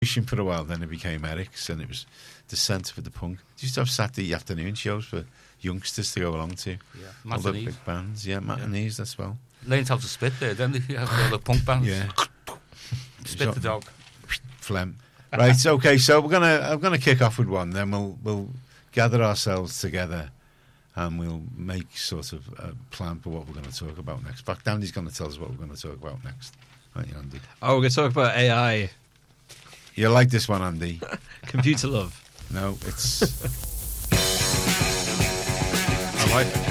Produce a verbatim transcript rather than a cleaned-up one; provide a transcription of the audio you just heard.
musician for a while, then it became Eric's, and it was the centre for the punk. They used to have Saturday afternoon shows for youngsters to go along to. Yeah, all the matinees. big bands, yeah, matinees yeah. as well. Learned how to spit there, then they have all the punk bands. Yeah. Spit the dog. Phlegm. Right, okay, so we're gonna I'm gonna kick off with one, then we'll we'll gather ourselves together and we'll make sort of a plan for what we're going to talk about next. In fact, Andy's going to tell us what we're going to talk about next. Aren't you, Andy? Oh, we're going to talk about A I. You like this one, Andy? Computer love. No, it's... I like it.